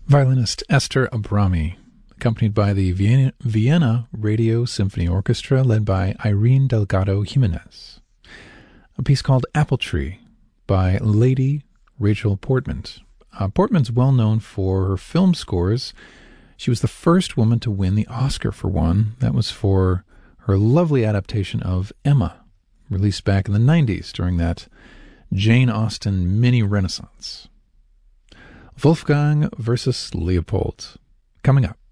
Violinist Esther Abrami, accompanied by the Vienna Radio Symphony Orchestra, led by Irene Delgado Jimenez. A piece called Apple Tree by Lady Rachel Portman. Portman's well known for her film scores. She was the first woman to win the Oscar for one. That was for her lovely adaptation of Emma, released back in the 90s during that Jane Austen mini renaissance. Wolfgang versus Leopold, coming up.